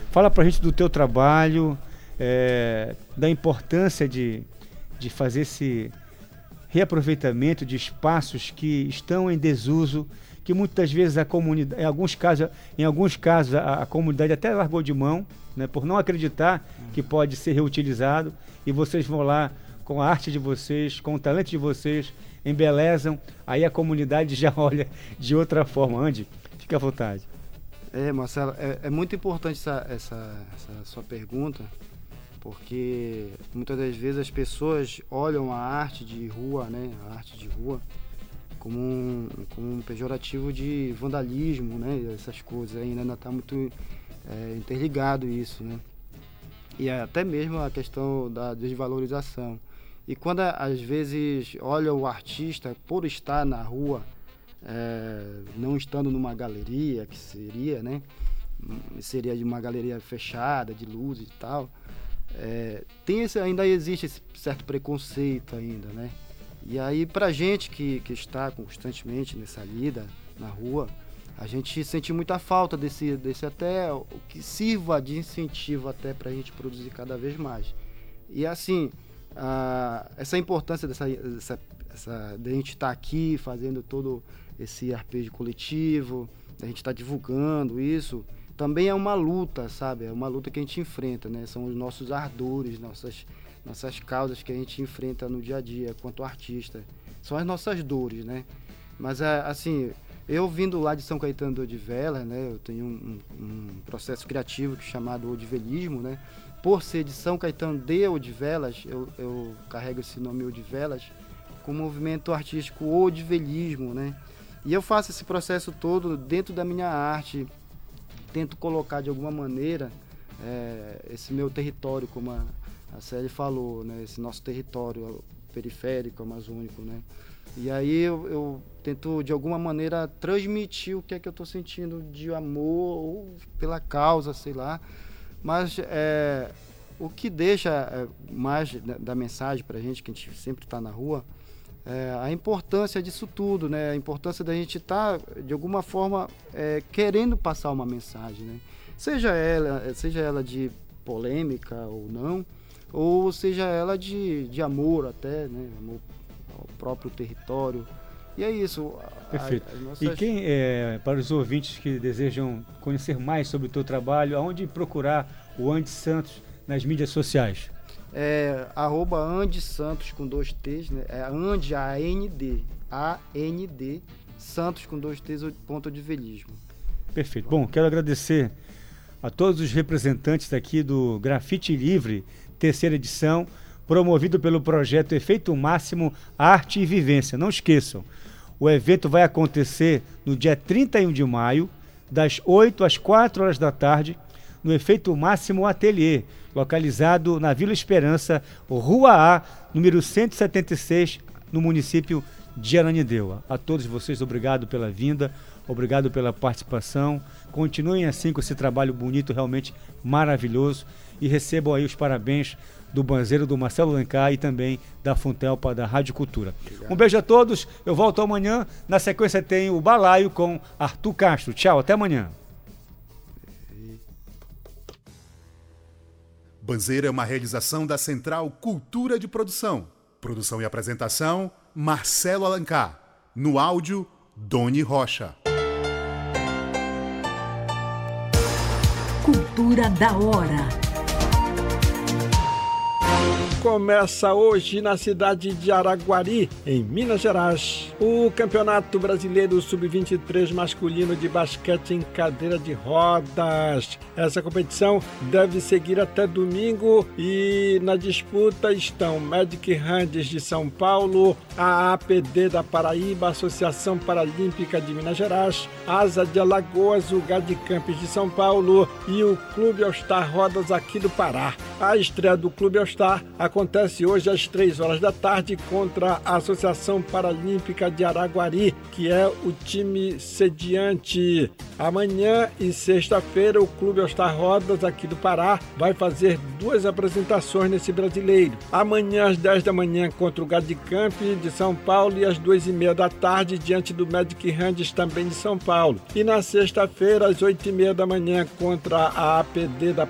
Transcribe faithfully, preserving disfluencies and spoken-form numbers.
Fala pra gente do teu trabalho, é, da importância de, de fazer esse reaproveitamento de espaços que estão em desuso, que muitas vezes a comunidade, em alguns casos, em alguns casos a, a comunidade até largou de mão, né, por não acreditar que pode ser reutilizado, e vocês vão lá com a arte de vocês, com o talento de vocês, embelezam, aí a comunidade já olha de outra forma. Andy, fica à vontade. É, Marcelo, é, é muito importante essa, essa, essa sua pergunta, porque muitas das vezes as pessoas olham a arte de rua, né, a arte de rua, como um, como um pejorativo de vandalismo, né, essas coisas, ainda está muito é, interligado isso, né, e até mesmo a questão da desvalorização. E quando às vezes olha o artista por estar na rua, é, não estando numa galeria, que seria, né, seria de uma galeria fechada, de luz e tal, é, tem esse, ainda existe esse certo preconceito ainda, né? E aí pra gente que, que está constantemente nessa lida na rua, a gente sente muita falta desse, desse até, o que sirva de incentivo até pra gente produzir cada vez mais. E assim, a, essa importância dessa, dessa, essa, de a gente estar aqui fazendo todo esse arpejo coletivo, a gente estar divulgando isso, também é uma luta, sabe? É uma luta que a gente enfrenta, né? São os nossos ardores, nossas, nossas causas que a gente enfrenta no dia a dia, quanto artista. São as nossas dores, né? Mas, assim, eu vindo lá de São Caetano do Odivelas, né? Eu tenho um, um processo criativo chamado Odivelismo, né? Por ser de São Caetano de Odivelas, eu, eu carrego esse nome Odivelas, com o movimento artístico Odivelismo, né? E eu faço esse processo todo dentro da minha arte, tento colocar de alguma maneira é, esse meu território, como a, a Célia falou, né? Esse nosso território periférico, amazônico, né? E aí eu, eu tento de alguma maneira transmitir o que é que eu estou sentindo de amor ou pela causa, sei lá. Mas é, o que deixa é, mais da, da mensagem para a gente, que a gente sempre está na rua, é a importância disso tudo, né? A importância da gente estar, tá, de alguma forma, é, querendo passar uma mensagem, né? Seja ela, seja ela de polêmica ou não, ou seja ela de, de amor até, né? Amor ao próprio território. E é isso. Perfeito. A, nossas... E quem, é, para os ouvintes que desejam conhecer mais sobre o teu trabalho, aonde procurar o Andy Santos nas mídias sociais? É arroba Andy Santos com dois T's, né? É Andy, A N D, A N D, Santos com dois T's, ponto de velismo. Perfeito. Bom, quero agradecer a todos os representantes aqui do Grafite Livre, terceira edição, promovido pelo projeto Efeito Máximo Arte e Vivência. Não esqueçam, o evento vai acontecer no dia trinta e um de maio, das oito às quatro horas da tarde, no Efeito Máximo Ateliê, localizado na Vila Esperança, Rua A, número cento e setenta e seis, no município de Ananindeua. A todos vocês, obrigado pela vinda, obrigado pela participação. Continuem assim com esse trabalho bonito, realmente maravilhoso, e recebam aí os parabéns do banzeiro do Marcelo Alencar e também da Funtelpa da Rádio Cultura. Obrigado. Um beijo a todos, eu volto amanhã. Na sequência tem o Balaio com Arthur Castro. Tchau, até amanhã. Banzeiro é uma realização da Central Cultura de Produção. Produção e apresentação, Marcelo Alencar. No áudio, Doni Rocha. Cultura da hora. Começa hoje na cidade de Araguari, em Minas Gerais, o Campeonato Brasileiro sub vinte e três masculino de basquete em cadeira de rodas. Essa competição deve seguir até domingo e na disputa estão Magic Hands de São Paulo, a A P D da Paraíba, Associação Paralímpica de Minas Gerais, Asa de Alagoas, o Gad Campos de São Paulo e o Clube All Star Rodas aqui do Pará. A estreia do Clube All Star acontece hoje às três horas da tarde contra a Associação Paralímpica de Araguari, que é o time sediante. Amanhã e sexta-feira, o Clube All-Star Rodas aqui do Pará vai fazer duas apresentações nesse brasileiro. Amanhã às dez da manhã contra o Gadicamp de São Paulo e às duas e meia da tarde diante do Magic Hands também de São Paulo. E na sexta-feira às oito e meia da manhã contra a A P D da